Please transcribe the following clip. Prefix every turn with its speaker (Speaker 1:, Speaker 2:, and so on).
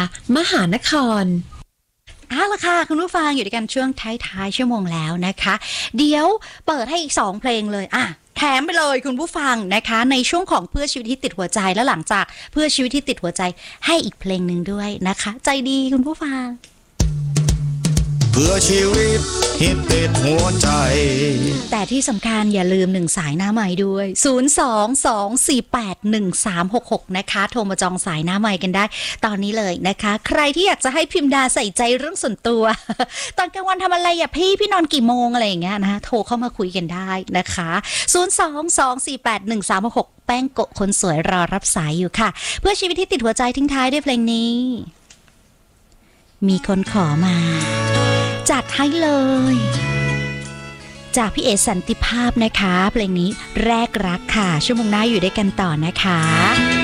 Speaker 1: มหานคร
Speaker 2: เอาละค่ะคุณผู้ฟังอยู่ด้วยกันช่วงท้ายๆชั่วโมงแล้วนะคะเดี๋ยวเปิดให้อีก2เพลงเลยแถมไปเลยคุณผู้ฟังนะคะในช่วงของเพื่อชีวิตที่ติดหัวใจแล้วหลังจากเพื่อชีวิตที่ติดหัวใจให้อีกเพลงหนึ่งด้วยนะคะใจดีคุณผู้ฟัง
Speaker 3: เพื่อชีวิตที่ติดหัวใจ
Speaker 2: แต่ที่สำคัญอย่าลืม1สายหน้าใหม่ด้วย022481366นะคะโทรมาจองสายหน้าใหม่กันได้ตอนนี้เลยนะคะใครที่อยากจะให้พิมพ์ดาใส่ใจเรื่องส่วนตัว ตอนกลางวันทำอะไรพี่นอนกี่โมงอะไรอย่างเงี้ยนะโทรเข้ามาคุยกันได้นะคะ022481366แป้งโกะคนสวยรอรับสายอยู่ค่ะเพื่อชีวิตที่ติดหัวใจทิ้งท้ายด้วยเพลงนี้มีคนขอมาจัดให้เลยจากพี่เอสันติภาพนะคะเพลงนี้แรกรักค่ะชั่วโมงหน้าอยู่ด้วยกันต่อนะคะ